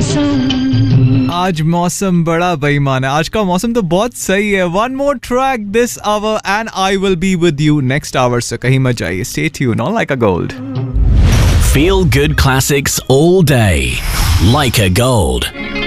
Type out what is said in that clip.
आज मौसम बड़ा बेईमान है. आज का मौसम तो बहुत सही है. One more track this hour and I will be with you next hour. So कहीं मत जाइए. Stay tuned on Like a Gold. Feel good classics all day. Like a Gold.